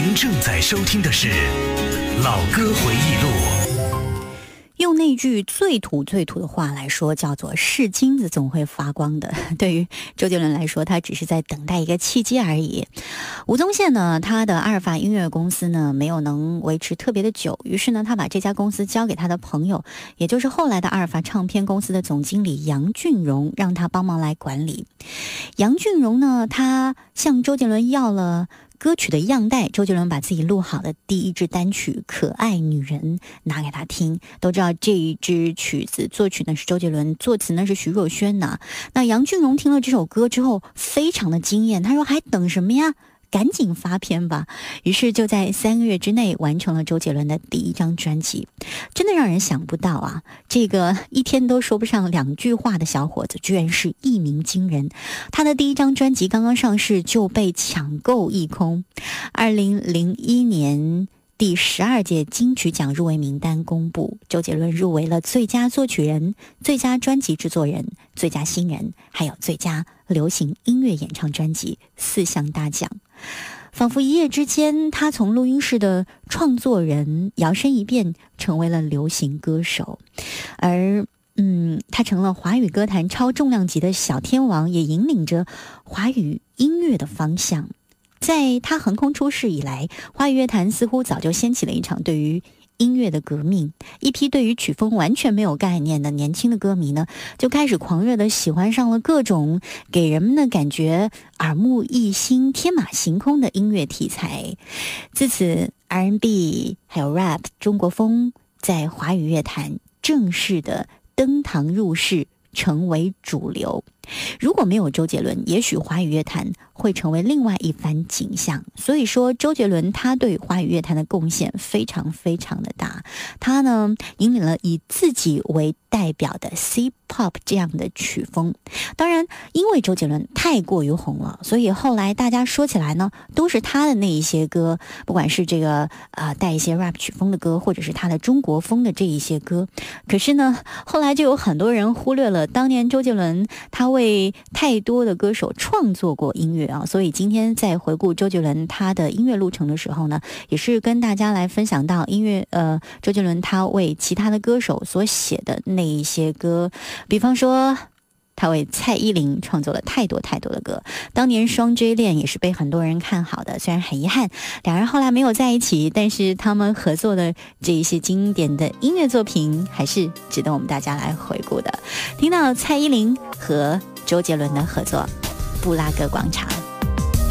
您正在收听的是老歌回忆录。 用那句最土的话来说，叫做是金子总会发光的。对于周杰伦来说，他只是在等待一个契机而已。吴宗宪呢，他的阿尔法音乐公司呢没有能维持特别的久，于是呢他把这家公司交给他的朋友，也就是后来的阿尔法唱片公司的总经理杨俊荣，让他帮忙来管理。杨俊荣呢，他向周杰伦要了歌曲的样带，周杰伦把自己录好的第一支单曲《可爱女人》拿给他听。都知道这一支曲子作曲呢是周杰伦，作词呢是徐若瑄呢。那杨俊荣听了这首歌之后非常的惊艳，他说还等什么呀，赶紧发片吧。于是就在3个月之内完成了周杰伦的第一张专辑。真的让人想不到啊，这个一天都说不上2句话的小伙子居然是一鸣惊人。他的第一张专辑刚刚上市就被抢购一空。2001年第12届金曲奖入围名单公布，周杰伦入围了最佳作曲人、最佳专辑制作人、最佳新人，还有最佳流行音乐演唱专辑4项大奖。仿佛一夜之间，他从录音室的创作人摇身一变成为了流行歌手，而他成了华语歌坛超重量级的小天王，也引领着华语音乐的方向。在他横空出世以来，华语乐坛似乎早就掀起了一场对于音乐的革命。一批对于曲风完全没有概念的年轻的歌迷呢，就开始狂热的喜欢上了各种给人们的感觉耳目一新、天马行空的音乐题材。自此 R&B 还有 rap 中国风在华语乐坛正式的登堂入室，成为主流。如果没有周杰伦，也许华语乐坛会成为另外一番景象。所以说周杰伦他对华语乐坛的贡献非常非常的大。他呢引领了以自己为代表的 C-pop 这样的曲风。当然因为周杰伦太过于红了，所以后来大家说起来呢都是他的那一些歌，不管是这个带一些 rap 曲风的歌，或者是他的中国风的这一些歌。可是呢后来就有很多人忽略了当年周杰伦他为太多的歌手创作过音乐啊，所以今天在回顾周杰伦他的音乐路程的时候呢，也是跟大家来分享到周杰伦他为其他的歌手所写的那一些歌。比方说他为蔡依林创作了太多的歌，当年双 J 恋也是被很多人看好的，虽然很遗憾两人后来没有在一起，但是他们合作的这一些经典的音乐作品还是值得我们大家来回顾的。听到蔡依林和周杰伦的合作《布拉格广场》。